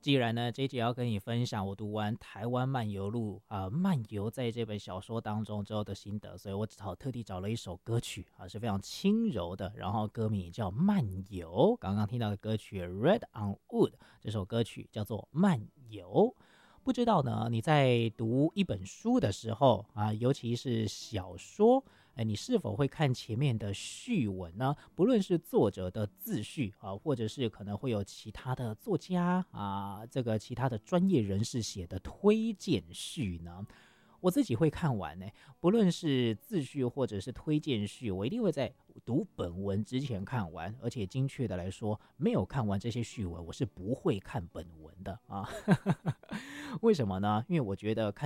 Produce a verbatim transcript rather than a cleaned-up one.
既然呢，这一节要跟你分享我读完《台湾漫游录》啊、漫游在这本小说当中之后的心得，所以我只好特地找了一首歌曲啊，是非常轻柔的，然后歌名叫《漫游》。刚刚听到的歌曲《Red on Wood》，这首歌曲叫做《漫游》。不知道呢，你在读一本书的时候啊，尤其是小说，哎，你是否会看前面的序文呢？不论是作者的自序啊，或者是可能会有其他的作家啊，这个其他的专业人士写的推荐序呢？我自己会看完呢，不论是自序或者是推荐序，我一定会在读本文之前看完，而且精确的来说，没有看完这些序文，我是不会看本文的啊。为什么呢？因为我觉得看